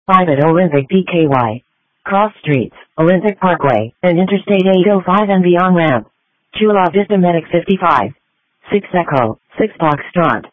5 at Olympic PKY. Cross Streets, Olympic Parkway, and Interstate 805 and beyond ramp. Chula Vista Medic 55. 6 Echo, 6 Foxtrot.